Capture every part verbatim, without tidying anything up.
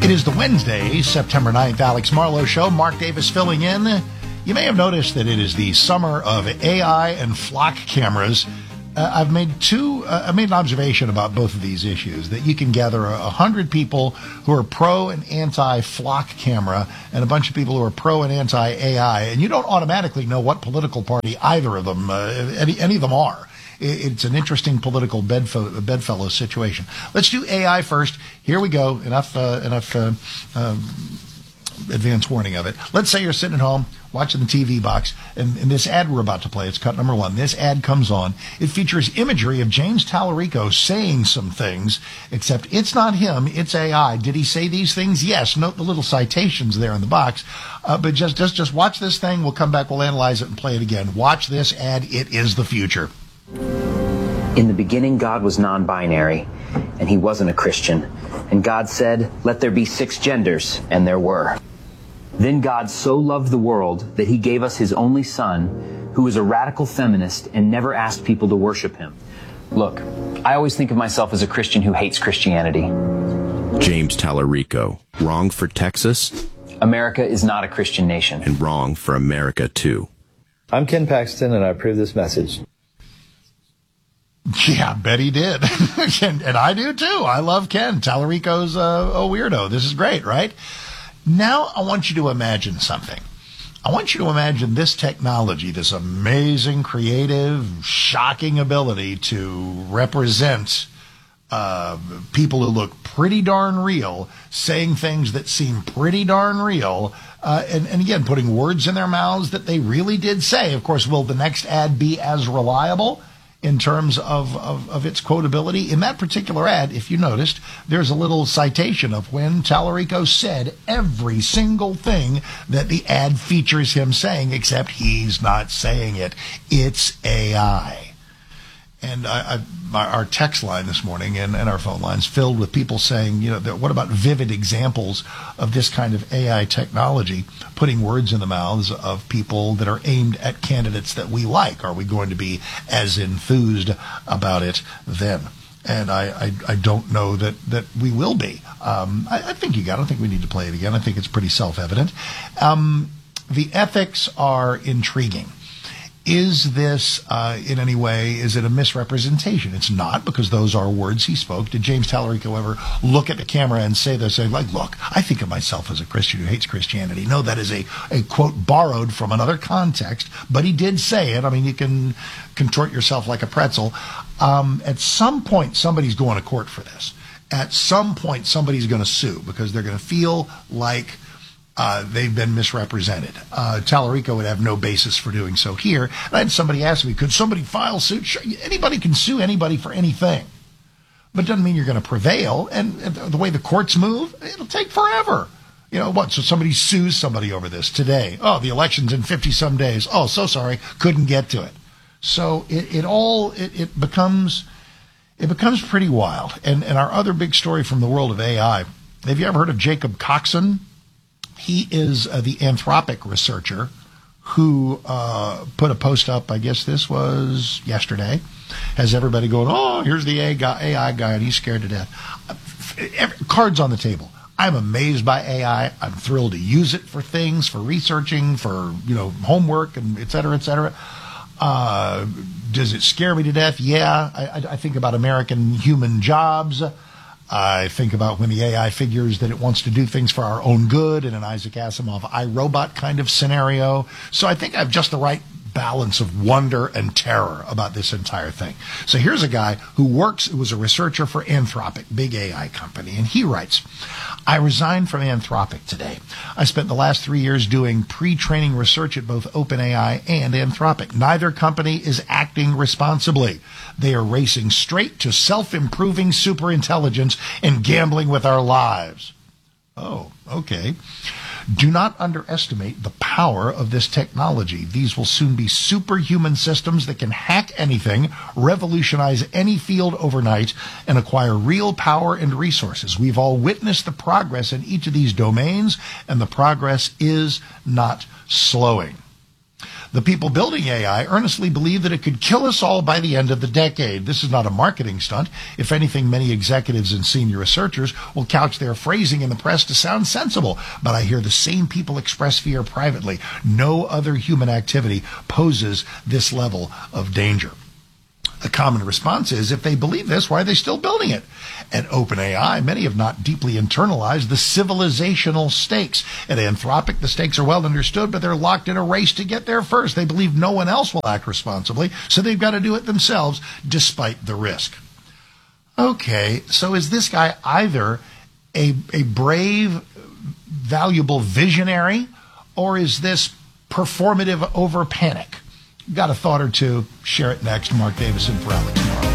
It is the Wednesday, September ninth, Alex Marlowe Show. Mark Davis filling in. You may have noticed that it is the summer of A I and flock cameras. Uh, I've made two, uh, I made an observation about both of these issues, that you can gather a hundred people who are pro and anti flock camera and a bunch of people who are pro and anti A I, and you don't automatically know what political party either of them, uh, any, any of them are. It's an interesting political bedfellow, bedfellow situation. Let's do A I first. Here we go. Enough, uh, enough uh, uh, advance warning of it. Let's say you're sitting at home watching the T V box, and, and this ad we're about to play, it's cut number one. This ad comes on. It features imagery of James Tallarico saying some things, except it's not him, it's A I. Did he say these things? Yes. Note the little citations there in the box. Uh, but just, just, just watch this thing. We'll come back, we'll analyze it, and play it again. Watch this ad. It is the future. In the beginning, God was non-binary, and he wasn't a Christian. And God said, "Let there be six genders," and there were. Then God so loved the world that he gave us his only son, who is a radical feminist and never asked people to worship him. Look, I always think of myself as a Christian who hates Christianity. James Tallarico, wrong for Texas? America is not a Christian nation. And wrong for America, too. I'm Ken Paxton, and I approve this message. Yeah, I bet he did. and, and I do, too. I love Ken. Tallarico's a, a weirdo. This is great, right? Now I want you to imagine something. I want you to imagine this technology, this amazing, creative, shocking ability to represent uh, people who look pretty darn real, saying things that seem pretty darn real, uh, and, and again, putting words in their mouths that they really did say. Of course, will the next ad be as reliable in terms of, of, of its quotability? In that particular ad, if you noticed, there's a little citation of when Tallarico said every single thing that the ad features him saying, except he's not saying it. It's A I. And I, I, my, our text line this morning and, and our phone lines filled with people saying, you know, that, what about vivid examples of this kind of A I technology putting words in the mouths of people that are aimed at candidates that we like? Are we going to be as enthused about it then? And I, I, I don't know that, that we will be. Um, I, I think you got. I don't think we need to play it again. I think it's pretty self-evident. Um, the ethics are intriguing. Is this, uh, in any way, is it a misrepresentation? It's not, because those are words he spoke. Did James Tallarico ever look at the camera and say this, say, like, look, I think of myself as a Christian who hates Christianity? No, that is a, a quote borrowed from another context, but he did say it. I mean, you can contort yourself like a pretzel. Um, at some point, somebody's going to court for this. At some point, somebody's going to sue, because they're going to feel like Uh, they've been misrepresented. Uh, Tallarico would have no basis for doing so here. And I had somebody ask me, could somebody file suit? Sure, anybody can sue anybody for anything. But it doesn't mean you're going to prevail. And the way the courts move, it'll take forever. You know what? So somebody sues somebody over this today. Oh, the election's in fifty-some days. Oh, so sorry, couldn't get to it. So it, it all, it, it becomes, it becomes pretty wild. And, and our other big story from the world of A I, have you ever heard of Jacob Coxon? He is uh, the Anthropic researcher who uh, put a post up, I guess this was yesterday, has everybody going, oh, here's the A I guy, and he's scared to death. Every, cards on the table. I'm amazed by A I. I'm thrilled to use it for things, for researching, for, you know, homework, and et cetera, et cetera. Uh, does it scare me to death? Yeah. I, I think about American human jobs. I think about when the A I figures that it wants to do things for our own good in an Isaac Asimov iRobot kind of scenario. So I think I have just the right balance of wonder and terror about this entire thing. So here's a guy who works, who was a researcher for Anthropic, big A I company, and he writes, I resigned from Anthropic today. I spent the last three years doing pre-training research at both OpenAI and Anthropic. Neither company is acting responsibly. They are racing straight to self-improving superintelligence and gambling with our lives. Oh, okay. Do not underestimate the power of this technology. These will soon be superhuman systems that can hack anything, revolutionize any field overnight, and acquire real power and resources. We've all witnessed the progress in each of these domains, and the progress is not slowing. The people building A I earnestly believe that it could kill us all by the end of the decade. This is not a marketing stunt. If anything, many executives and senior researchers will couch their phrasing in the press to sound sensible, but I hear the same people express fear privately. No other human activity poses this level of danger. A common response is, if they believe this, why are they still building it? At OpenAI, many have not deeply internalized the civilizational stakes. At Anthropic, the stakes are well understood, but they're locked in a race to get there first. They believe no one else will act responsibly, so they've got to do it themselves, despite the risk. Okay, so is this guy either a, a brave, valuable visionary, or is this performative over panic? Got a thought or two? Share it next. Mark Davison for Alex Morrow.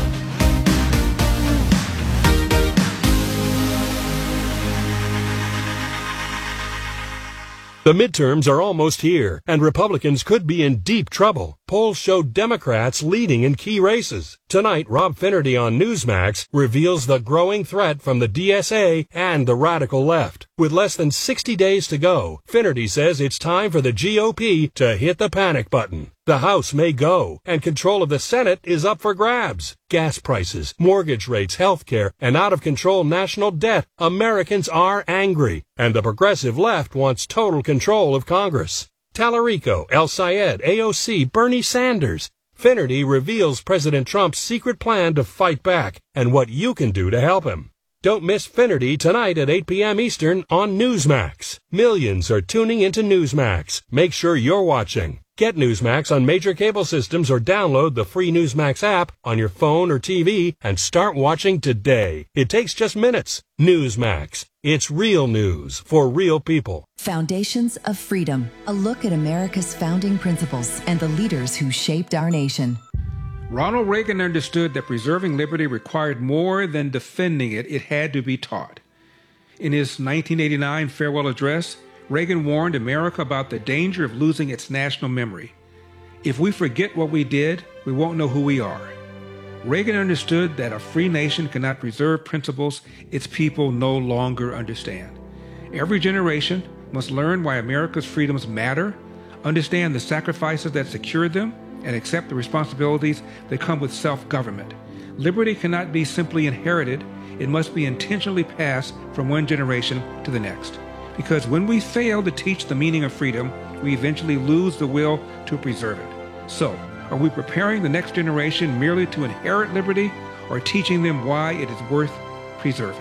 The midterms are almost here, and Republicans could be in deep trouble. Polls show Democrats leading in key races. Tonight, Rob Finnerty on Newsmax reveals the growing threat from the D S A and the radical left. With less than sixty days to go, Finnerty says it's time for the G O P to hit the panic button. The House may go, and control of the Senate is up for grabs. Gas prices, mortgage rates, health care, and out-of-control national debt. Americans are angry, and the progressive left wants total control of Congress. Tallarico, El Sayed, A O C, Bernie Sanders. Finnerty reveals President Trump's secret plan to fight back and what you can do to help him. Don't miss Finnerty tonight at eight p.m. Eastern on Newsmax. Millions are tuning into Newsmax. Make sure you're watching. Get Newsmax on major cable systems or download the free Newsmax app on your phone or T V and start watching today. It takes just minutes. Newsmax. It's real news for real people. Foundations of Freedom. A look at America's founding principles and the leaders who shaped our nation. Ronald Reagan understood that preserving liberty required more than defending it. It had to be taught. In his nineteen eighty-nine farewell address, Reagan warned America about the danger of losing its national memory. If we forget what we did, we won't know who we are. Reagan understood that a free nation cannot preserve principles its people no longer understand. Every generation must learn why America's freedoms matter, understand the sacrifices that secured them, and accept the responsibilities that come with self-government. Liberty cannot be simply inherited. It must be intentionally passed from one generation to the next. Because when we fail to teach the meaning of freedom, we eventually lose the will to preserve it. So, are we preparing the next generation merely to inherit liberty, or teaching them why it is worth preserving?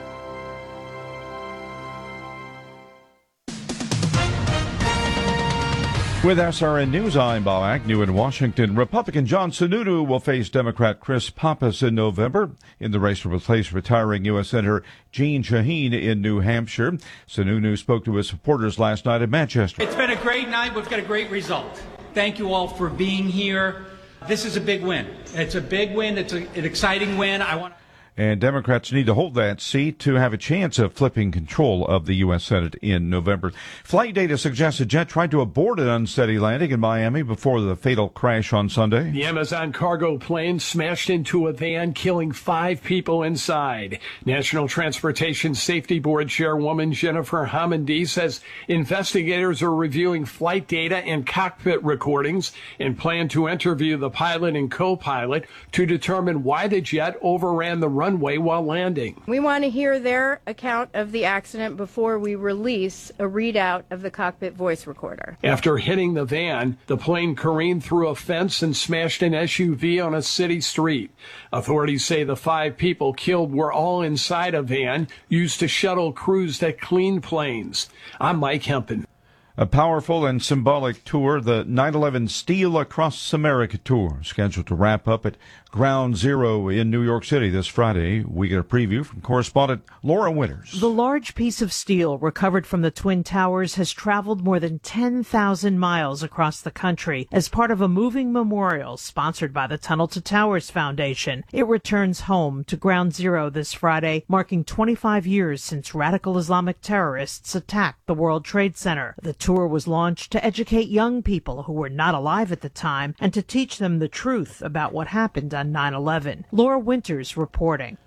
With S R N News, I'm Bob Agnew in Washington. Republican John Sununu will face Democrat Chris Pappas in November in the race to replace retiring U S Senator Jeanne Shaheen in New Hampshire. Sununu spoke to his supporters last night in Manchester. It's been a great night. We've got a great result. Thank you all for being here. This is a big win. It's a big win. It's a, an exciting win. I want to... And Democrats need to hold that seat to have a chance of flipping control of the U S Senate in November. Flight data suggests a jet tried to abort an unsteady landing in Miami before the fatal crash on Sunday. The Amazon cargo plane smashed into a van, killing five people inside. National Transportation Safety Board Chairwoman Jennifer Homendy says investigators are reviewing flight data and cockpit recordings and plan to interview the pilot and co-pilot to determine why the jet overran the runway runway while landing. We want to hear their account of the accident before we release a readout of the cockpit voice recorder. After hitting the van, the plane careened through a fence and smashed an S U V on a city street. Authorities say the five people killed were all inside a van used to shuttle crews that cleaned planes. I'm Mike Hempen. A powerful and symbolic tour, the nine eleven Steel Across America tour, scheduled to wrap up at Ground Zero in New York City this Friday. We get a preview from correspondent Laura Winters. The large piece of steel recovered from the Twin Towers has traveled more than ten thousand miles across the country as part of a moving memorial sponsored by the Tunnel to Towers Foundation. It returns home to Ground Zero this Friday, marking twenty-five years since radical Islamic terrorists attacked the World Trade Center. The tour was launched to educate young people who were not alive at the time and to teach them the truth about what happened on nine eleven. Laura Winters reporting.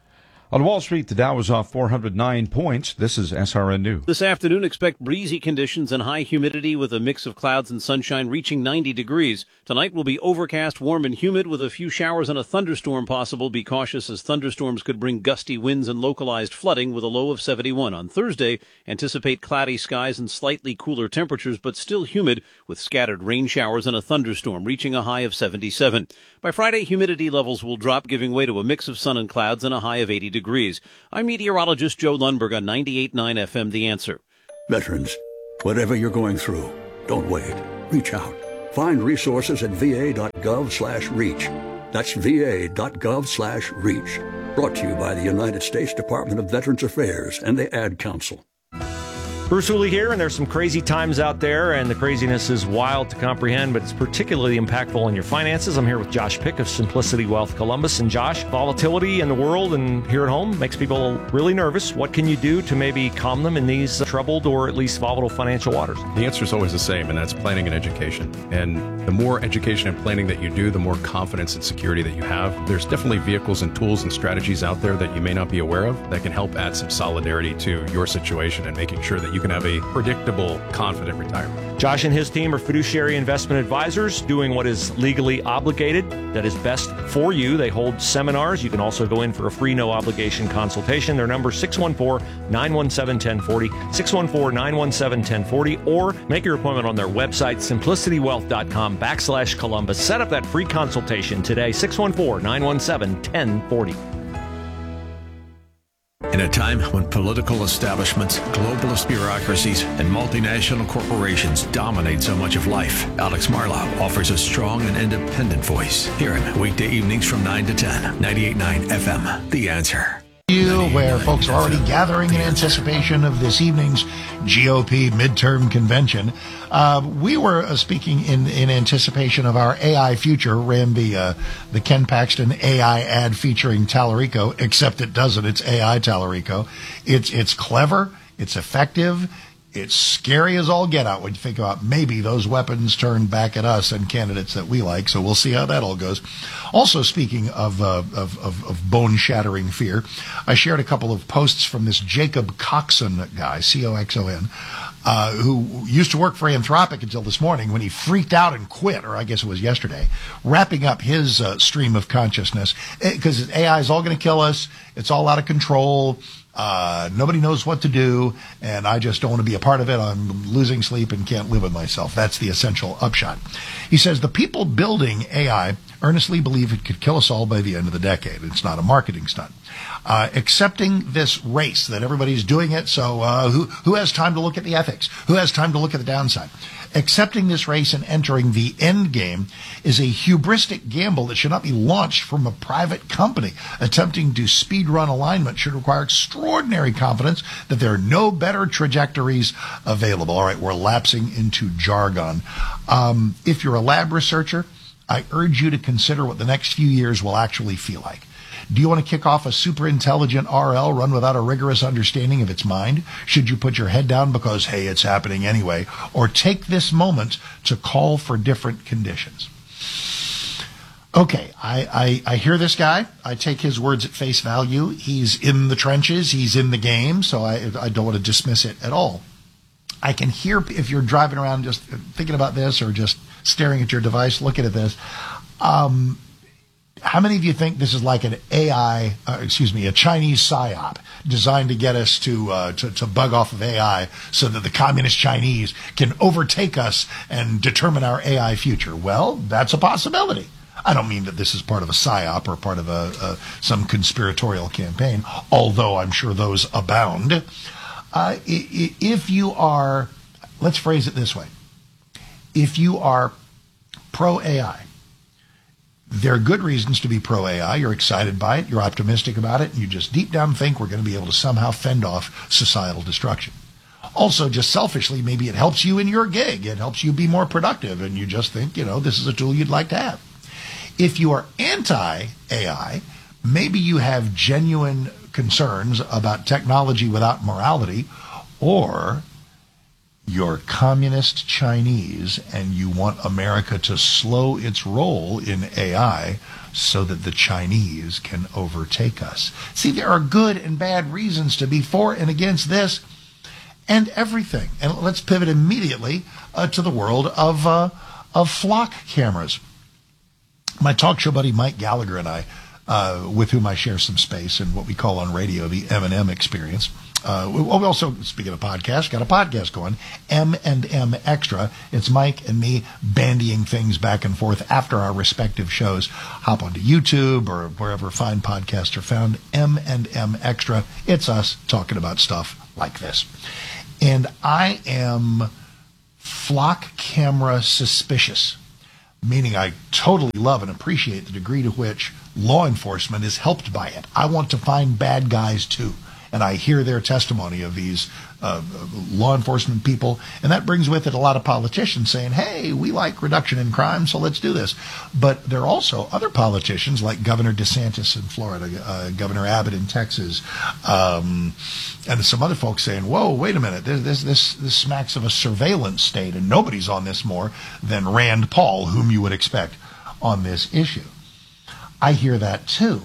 On Wall Street, the Dow was off four hundred nine points. This is S R N News. This afternoon, expect breezy conditions and high humidity with a mix of clouds and sunshine reaching ninety degrees. Tonight will be overcast, warm, and humid with a few showers and a thunderstorm possible. Be cautious as thunderstorms could bring gusty winds and localized flooding with a low of seventy-one. On Thursday, anticipate cloudy skies and slightly cooler temperatures, but still humid with scattered rain showers and a thunderstorm reaching a high of seventy-seven. By Friday, humidity levels will drop, giving way to a mix of sun and clouds and a high of eighty degrees. Degrees. I'm meteorologist Joe Lundberg on ninety-eight point nine F M, The Answer. Veterans, whatever you're going through, don't wait. Reach out. Find resources at va.gov slash reach. That's va.gov slash reach. Brought to you by the United States Department of Veterans Affairs and the Ad Council. Bruce Hooley here, and there's some crazy times out there, and the craziness is wild to comprehend, but it's particularly impactful in your finances. I'm here with Josh Pick of Simplicity Wealth Columbus. And Josh, volatility in the world and here at home makes people really nervous. What can you do to maybe calm them in these troubled or at least volatile financial waters? The answer is always the same, and that's planning and education. And the more education and planning that you do, the more confidence and security that you have. There's definitely vehicles and tools and strategies out there that you may not be aware of that can help add some solidarity to your situation and making sure that you can have a predictable, confident retirement. Josh and his team are fiduciary investment advisors doing what is legally obligated, that is best for you. They hold seminars. You can also go in for a free, no obligation consultation. Their number is six one four, nine one seven, one zero four zero, six one four, nine one seven, one zero four zero, or make your appointment on their website, simplicitywealth.com backslash Columbus. Set up that free consultation today, six one four, nine one seven, one zero four zero. In a time when political establishments, globalist bureaucracies, and multinational corporations dominate so much of life, Alex Marlow offers a strong and independent voice. Hear him weekday evenings from nine to ten, ninety-eight point nine F M. The Answer. Where folks are already gathering in anticipation of this evening's G O P midterm convention. Uh, we were uh, speaking in, in anticipation of our A I future, ran the, uh, the Ken Paxton A I ad featuring Tallarico, except it doesn't. It's A I Tallarico. It's, it's clever. It's effective. It's scary as all get out when you think about maybe those weapons turned back at us and candidates that we like. So we'll see how that all goes. Also, speaking of, uh, of, of, of bone-shattering fear, I shared a couple of posts from this Jacob Coxon guy, C O X O N, uh, who used to work for Anthropic until this morning when he freaked out and quit, or I guess it was yesterday, wrapping up his uh, stream of consciousness. Because A I is all going to kill us. It's all out of control. Uh, nobody knows what to do, and I just don't want to be a part of it. I'm losing sleep and can't live with myself. That's the essential upshot. He says the people building A I earnestly believe it could kill us all by the end of the decade. It's not a marketing stunt. Uh, accepting this race that everybody's doing it, so uh, who, who has time to look at the ethics? Who has time to look at the downside? Accepting this race and entering the end game is a hubristic gamble that should not be launched from a private company. Attempting to speed run alignment should require extraordinary confidence that there are no better trajectories available. All right, we're lapsing into jargon. Um, if you're a lab researcher, I urge you to consider what the next few years will actually feel like. Do you want to kick off a super intelligent R L run without a rigorous understanding of its mind? Should you put your head down because, hey, it's happening anyway? Or take this moment to call for different conditions? Okay, I, I, I hear this guy. I take his words at face value. He's in the trenches. He's in the game, so I, I don't want to dismiss it at all. I can hear if you're driving around just thinking about this or just staring at your device, looking at this. Um, how many of you think this is like an A I, uh, excuse me, a Chinese psyop designed to get us to, uh, to to bug off of A I so that the communist Chinese can overtake us and determine our A I future? Well, that's a possibility. I don't mean that this is part of a psyop or part of a, a some conspiratorial campaign, although I'm sure those abound. Uh, if you are, let's phrase it this way. If you are pro-A I, there are good reasons to be pro-A I. You're excited by it. You're optimistic about it. And you just deep down think we're going to be able to somehow fend off societal destruction. Also, just selfishly, maybe it helps you in your gig. It helps you be more productive. And you just think, you know, this is a tool you'd like to have. If you are anti-A I, maybe you have genuine concerns about technology without morality, or you're communist Chinese and you want America to slow its role in A I so that the Chinese can overtake us. See, there are good and bad reasons to be for and against this and everything. And let's pivot immediately uh, to the world of uh, of flock cameras. My talk show buddy Mike Gallagher and I, uh, with whom I share some space in what we call on radio the M and M experience. Uh, we also, speaking of podcasts, got a podcast going, M and M Extra. It's Mike and me bandying things back and forth after our respective shows. Hop onto YouTube or wherever fine podcasts are found. M and M Extra. It's us talking about stuff like this. And I am flock camera suspicious, meaning I totally love and appreciate the degree to which law enforcement is helped by it. I want to find bad guys too. And I hear their testimony of these uh, law enforcement people, and that brings with it a lot of politicians saying, hey, we like reduction in crime, so let's do this. But there are also other politicians like Governor DeSantis in Florida, uh, Governor Abbott in Texas, um, and some other folks saying, whoa, wait a minute, this, this, this, this smacks of a surveillance state, and nobody's on this more than Rand Paul, whom you would expect on this issue. I hear that too.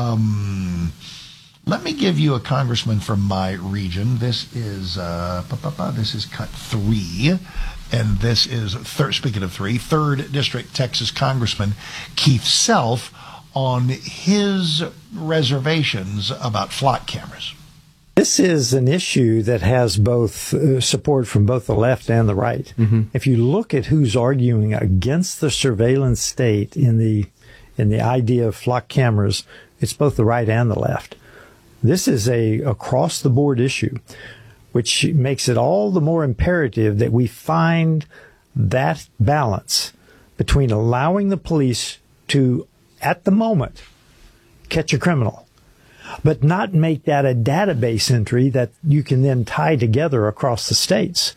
Um... Let me give you a congressman from my region. This is uh, this is cut three, and this is third. Speaking of three, third district Texas Congressman Keith Self on his reservations about flock cameras. This is an issue that has both uh, support from both the left and the right. Mm-hmm. If you look at who's arguing against the surveillance state in the in the idea of flock cameras, it's both the right and the left. This is a across-the-board issue, which makes it all the more imperative that we find that balance between allowing the police to, at the moment, catch a criminal, but not make that a database entry that you can then tie together across the states.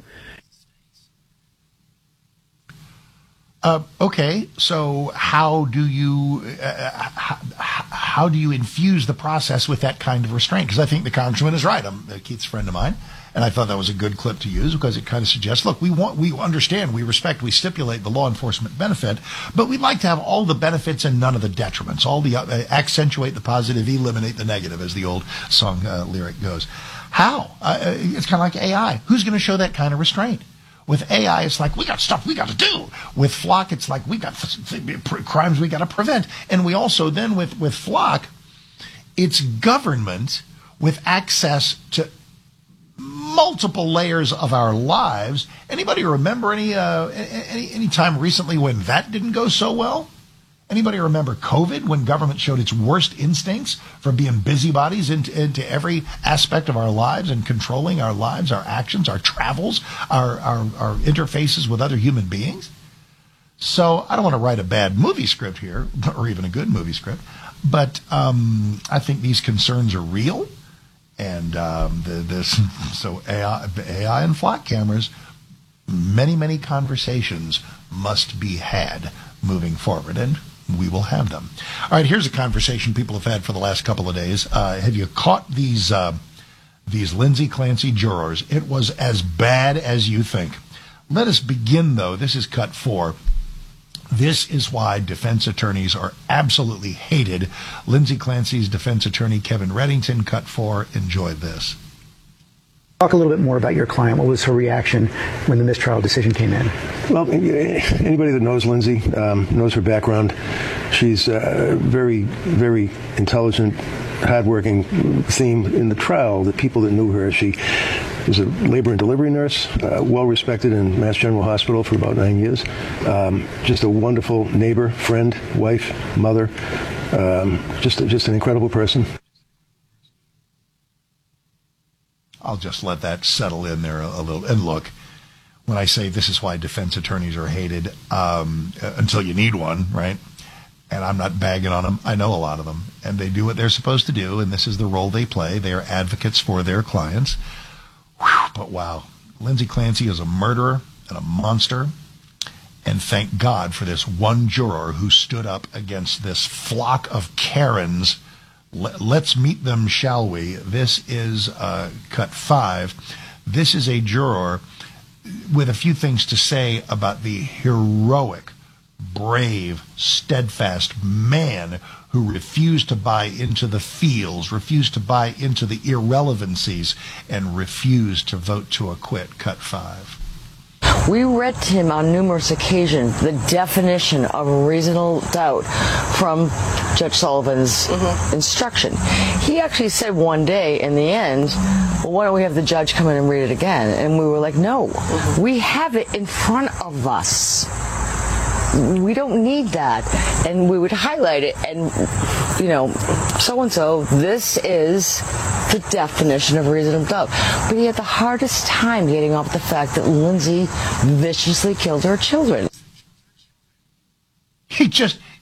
Uh, okay, so how do you uh, how, how do you infuse the process with that kind of restraint? Because I think the congressman is right. I'm uh, Keith's a friend of mine, and I thought that was a good clip to use because it kind of suggests, look, we want, we understand, we respect, we stipulate the law enforcement benefit, but we'd like to have all the benefits and none of the detriments. All the uh, accentuate the positive, eliminate the negative, as the old song uh, lyric goes. How? Uh, it's kind of like A I. Who's going to show that kind of restraint? With A I, it's like, we got stuff we got to do. With Flock, it's like, we got crimes we got to prevent. And we also then, with, with Flock, it's government with access to multiple layers of our lives. Anybody remember any, uh, any, any time recently when that didn't go so well? Anybody remember COVID, when government showed its worst instincts for being busybodies into, into every aspect of our lives and controlling our lives, our actions, our travels, our, our, our interfaces with other human beings? So I don't want to write a bad movie script here, or even a good movie script, but um, I think these concerns are real. And um, the, this, so A I, A I and flock cameras, many, many conversations must be had moving forward. And we will have them. All right, here's a conversation people have had for the last couple of days. Uh, have you caught these uh, these Lindsay Clancy jurors? It was as bad as you think. Let us begin, though. This is cut four. This is why defense attorneys are absolutely hated. Lindsay Clancy's defense attorney, Kevin Reddington, cut four. Enjoy this. Talk a little bit more about your client. What was her reaction when the mistrial decision came in? Well, anybody that knows Lindsay um, knows her background. She's uh, very, very intelligent, hardworking. Theme in the trial, the people that knew her, she was a labor and delivery nurse, uh, well respected in Mass General Hospital for about nine years. Um, just a wonderful neighbor, friend, wife, mother. Um, just, just an incredible person. I'll just let that settle in there a, a little. And look, when I say this is why defense attorneys are hated, um, until you need one, right? And I'm not bagging on them. I know a lot of them. And they do what they're supposed to do, and this is the role they play. They are advocates for their clients. Whew, but wow, Lindsay Clancy is a murderer and a monster. And thank God for this one juror who stood up against this flock of Karens. Let's meet them, shall we? This is uh, cut five. This is a juror with a few things to say about the heroic, brave, steadfast man who refused to buy into the feels, refused to buy into the irrelevancies, and refused to vote to acquit. Cut five. We read to him on numerous occasions the definition of reasonable doubt from Judge Sullivan's mm-hmm. instruction. He actually said one day in the end, well, why don't we have the judge come in and read it again? And we were like, no, mm-hmm. we have it in front of us. We don't need that. And we would highlight it and, you know, so-and-so, this is the definition of reasonable doubt. But he had the hardest time getting off the fact that Lindsay viciously killed her children. He just...